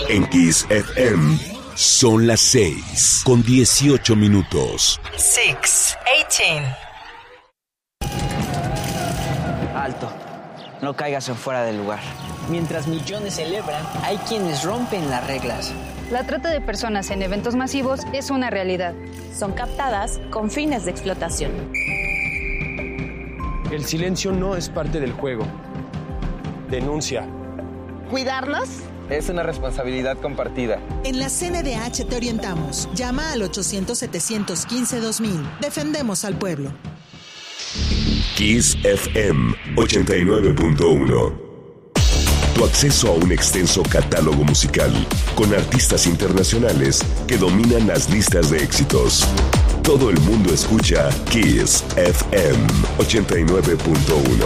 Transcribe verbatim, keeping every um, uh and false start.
En Kiss F M son las seis con dieciocho minutos. Six, eighteen. Alto, no caigas en fuera del lugar. Mientras millones celebran, hay quienes rompen las reglas. La trata de personas en eventos masivos es una realidad. Son captadas con fines de explotación. El silencio no es parte del juego. Denuncia. ¿Cuidarnos? Es una responsabilidad compartida. En la C N D H te orientamos. Llama al ochocientos, setecientos quince, dos mil. Defendemos al pueblo. Kiss F M ochenta y nueve punto uno. Tu acceso a un extenso catálogo musical con artistas internacionales que dominan las listas de éxitos. Todo el mundo escucha Kiss F M ochenta y nueve punto uno.